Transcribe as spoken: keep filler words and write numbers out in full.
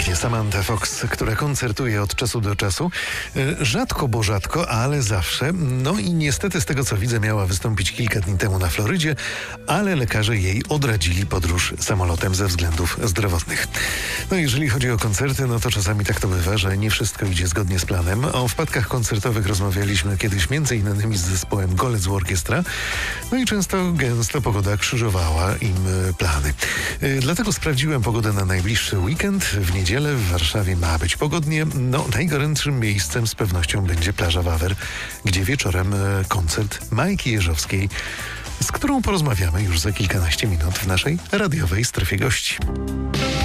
Pięknie, Samantha Fox, która koncertuje od czasu do czasu. Rzadko, bo rzadko, ale zawsze. No i niestety z tego co widzę miała wystąpić kilka dni temu na Florydzie, ale lekarze jej odradzili podróż samolotem ze względów zdrowotnych. No jeżeli chodzi o koncerty, no to czasami tak to bywa, że nie wszystko idzie zgodnie z planem. O wpadkach koncertowych rozmawialiśmy kiedyś między innymi z zespołem Golec Orkiestra. No i często gęsto pogoda krzyżowała im plany. Dlatego sprawdziłem pogodę na najbliższy weekend. W niedzielę w Warszawie ma być pogodnie. No, najgorętszym miejscem z pewnością będzie plaża Wawer, gdzie wieczorem koncert Majki Jeżowskiej, z którą porozmawiamy już za kilkanaście minut w naszej radiowej strefie gości.